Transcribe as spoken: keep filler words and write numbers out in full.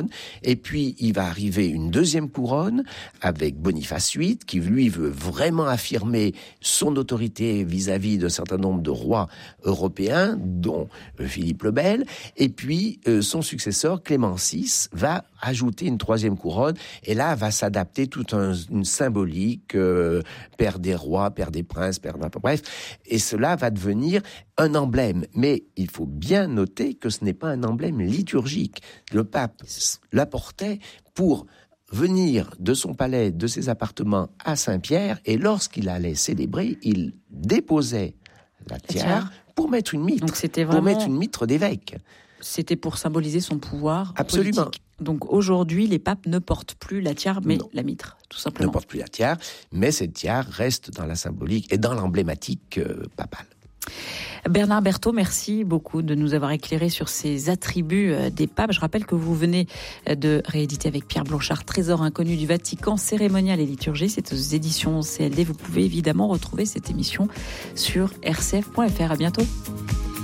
Et puis, il va arriver une deuxième couronne avec Boniface huit, qui lui veut vraiment affirmer son autorité vis-à-vis d'un certain nombre de rois européens, dont Philippe le Bel. Et puis, euh, son successeur, Clément six, va ajouter une troisième couronne. Et là, va s'adapter toute un, une symbolique, euh, père des rois, père des princes, père de... Bref. Et cela va devenir un emblème. Mais il faut bien noter que ce n'est pas un emblème liturgique. Le pape l'apportait pour venir de son palais, de ses appartements à Saint-Pierre, et lorsqu'il allait célébrer, il déposait la tiare pour mettre une mitre, Donc c'était vraiment... pour mettre une mitre d'évêque. C'était pour symboliser son pouvoir Absolument. politique. Donc aujourd'hui, les papes ne portent plus la tiare, mais non. la mitre, tout simplement. Ne portent plus la tiare, mais cette tiare reste dans la symbolique et dans l'emblématique euh, papale. Bernard Berthaud, merci beaucoup de nous avoir éclairé sur ces attributs des papes. Je rappelle que vous venez de rééditer avec Pierre Blanchard Trésor inconnu du Vatican, cérémonial et liturgie. C'est aux éditions C L D. Vous pouvez évidemment retrouver cette émission sur r c f point f r. À bientôt.